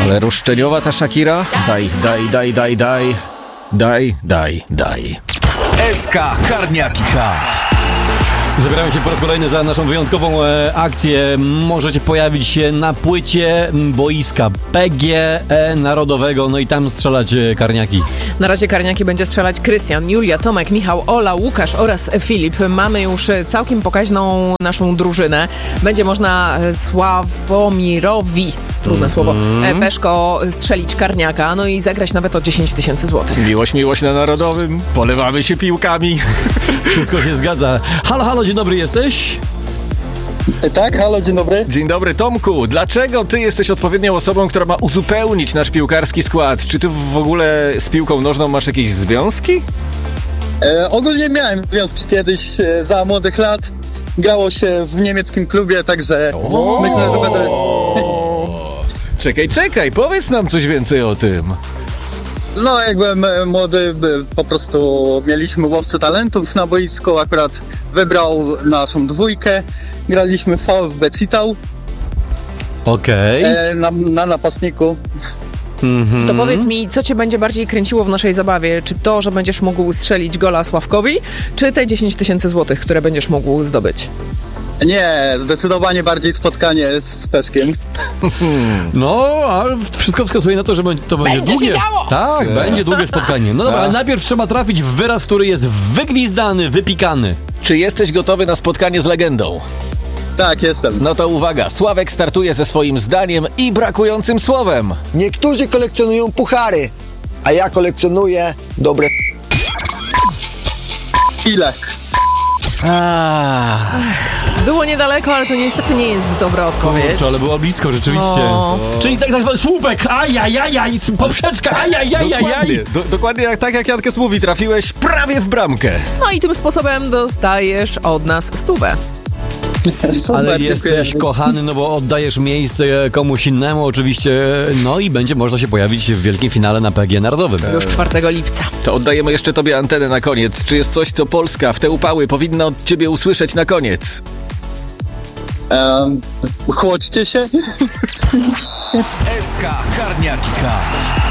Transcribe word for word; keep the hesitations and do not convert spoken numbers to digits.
Ale roszczeniowa ta Shakira? Daj, daj, daj, daj, daj. Daj, daj, daj. S K Karniaki Cup. Zabieramy się po raz kolejny za naszą wyjątkową e, akcję. Możecie pojawić się na płycie boiska P G E Narodowego, no i tam strzelać e, karniaki. Na razie karniaki będzie strzelać Krystian, Julia, Tomek, Michał, Ola, Łukasz oraz Filip. Mamy już całkiem pokaźną naszą drużynę. Będzie można Sławomirowi, trudne słowo, mm. Peszko strzelić karniaka, no i zagrać nawet o dziesięć tysięcy złotych. Miłość, miłość na Narodowym. Polewamy się piłkami. Wszystko się zgadza. Halo, halo, dzień dobry, jesteś? Tak, halo, dzień dobry. Dzień dobry, Tomku. Dlaczego ty jesteś odpowiednią osobą, która ma uzupełnić nasz piłkarski skład? Czy ty w ogóle z piłką nożną masz jakieś związki? E, ogólnie miałem związki kiedyś e, za młodych lat. Grało się w niemieckim klubie, także o! myślę, że będę... Czekaj, czekaj, powiedz nam coś więcej o tym. No, jak byłem młody, po prostu mieliśmy łowcę talentów na boisku, akurat wybrał naszą dwójkę, graliśmy w VfB Zittau. Okej. Okay. Na, na napastniku. Mm-hmm. To powiedz mi, co cię będzie bardziej kręciło w naszej zabawie? Czy to, że będziesz mógł strzelić gola Sławkowi, czy te dziesięć tysięcy złotych, które będziesz mógł zdobyć? Nie, zdecydowanie bardziej spotkanie z Peszkiem. No, ale wszystko wskazuje na to, że to będzie, będzie długie. Się działo. Tak, yeah. będzie długie spotkanie. No dobra, ale najpierw trzeba trafić w wyraz, który jest wygwizdany, wypikany. Czy jesteś gotowy na spotkanie z legendą? Tak, jestem. No to uwaga, Sławek startuje ze swoim zdaniem i brakującym słowem. Niektórzy kolekcjonują puchary, a ja kolekcjonuję dobre... Ile? Ah. Było niedaleko, ale to niestety nie jest dobra odpowiedź. Kurczę, ale było blisko, rzeczywiście. O. Czyli tak zwany słupek, ajajajaj, poprzeczka, ajajajaj. Dokładnie, do, dokładnie jak, tak jak Jankes mówi, trafiłeś prawie w bramkę. No i tym sposobem dostajesz od nas stówę. Super, ale dziękuję. jesteś kochany, no bo oddajesz miejsce komuś innemu oczywiście, no i będzie można się pojawić w wielkim finale na P G Narodowym. Już czwartego lipca. To oddajemy jeszcze tobie antenę na koniec. Czy jest coś, co Polska w te upały powinna od ciebie usłyszeć na koniec? Um, chłodźcie się. S K Karniaki Cup.